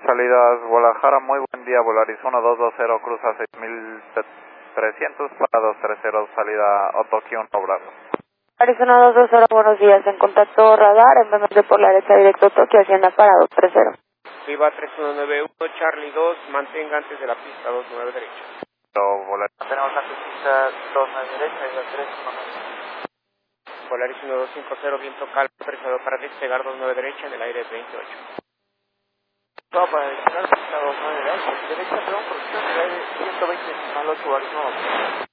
Salidas Guadalajara, muy buen día, Volaris 1220, cruza 6300 para 230, salida Otoki 1 Bravo. Arizona 220, buenos días, en contacto radar, en vez de por la derecha directo Tokio, Hacienda para 230. Viva 3191, Charlie 2, mantenga antes de la pista 29 derecha. Volaris. Tenemos antipista 29 derecha y la 319. Volaris 1250, viento calmo, autorizado para despegar 29 derecha en el aire 28. Todo para despegar pista 29 derecha, perdón, por el aire 120 decimal 8 Arizona.